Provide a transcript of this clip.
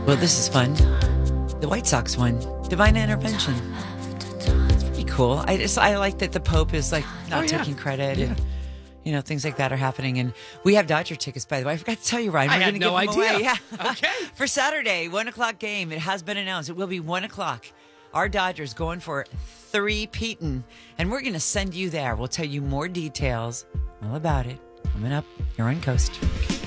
Well, this is fun. The White Sox won. Divine Intervention. It's pretty cool. I like that the Pope is like not taking credit and things like that are happening. And we have Dodger tickets, by the way. I forgot to tell you, Ryan. I had no idea. Yeah. Okay. For Saturday, 1:00 game. It has been announced. It will be 1:00. Our Dodgers going for three-peating. And we're going to send you there. We'll tell you more details all about it coming up here on Coast.